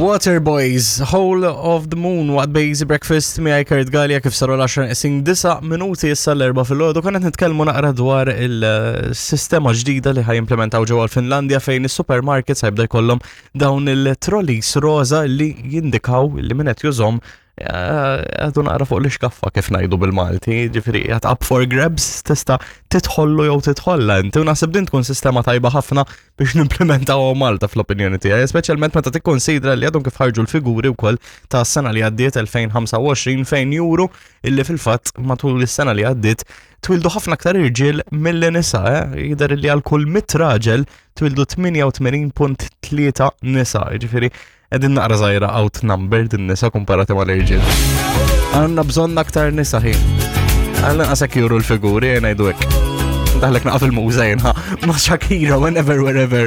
Waterboys, Whole of the Moon, waqt Basic Breakfast mi Kurt Gallia kif saru l-10 minuti issa l-4 fil-ħodu konet nitkellmu naqra dwar il-sistema ġdida li ħajimplementaw ġewwa l-Finlandja fejn is-supermarkets ħajbda jkollhom dawn il-trolleys roza li jindikaw li min qed jużhom għadu naqra fuq l-iskaffa kif ngħidu bil-Malti, ġifieri qed up for grabs tista' tidħollu jew tidħolla inti u naħseb din tkun sistema tajba ħafna biex nimplementaw Malta fl-opinjoni tiegħi, speċjalment meta tikkonsidra li għadhom kif ħarġu l-figuri wkoll tas-sena li għaddiet 2025 fejn juru illi fil-fatt matul is-sena li għaddiet twildu ħafna aktar irġiel milli nisa, jidher li għal kull 100 raġel twildu 88.3 nisa, ġifieri qegħdin naqra żgħira outnumbered in-nisa komparati mal-irġiel. Għandna bżonn aktar nisa ħin. Għandna qasek juru l-figuri ngħidu hekk. Daħlek naqaf il-mużejn ma' Shakira whenever wherever.